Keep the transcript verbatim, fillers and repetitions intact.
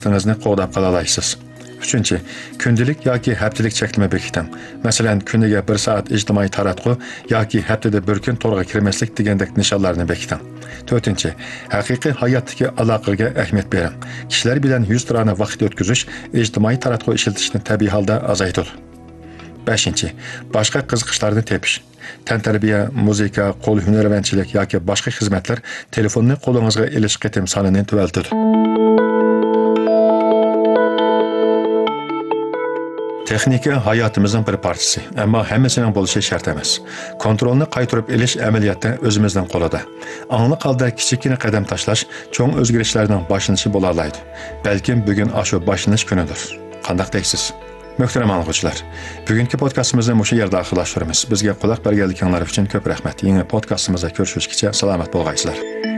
Tınızını qoğdab qalalaysiz. Üçüncü, kündəlik yoki haftalik cheklama bekiting. Masalan, kuniga bir soat ijtimoiy taratqu yoki haftada bir kun to'rga kirmaslik degandek nishonlarni bekiting. To'rtinchi, haqiqiy hayotdagi aloqaga ahamiyat bering. Kishilar bilan yuz tirana vaqt o'tkazish ijtimoiy taratqu ishlatishni tabiiy holda azaytadi. Beshinchi, boshqa qiziqishlarni tepish. Tantarbiya, muzika, qo'l hunarvanchilik yoki boshqa xizmatlar telefonni qo'lingizga ilish qitim sonini tuvaltadi. Texnika hayotimizning bir parchasi, ammo hammasining bo'lishi shart emas. Kontrolni qaytarib elish amaliyotda o'zimizdan qo'lida. Ongli holda kichikina qadam tashlash cho'ng o'zgarishlarning boshlanishi bo'la oladi. Balkim bugun ashu boshlanish kunidir. Qanday deysiz? Muhtaram o'quvchilar, bugungi podkastimizni mushu yerda oxirlashtiramiz. Bizga quloq berganliklaringiz uchun ko'p rahmat. Yangi podkastimizda ko'rishguncha salomat bo'lgaysizlar.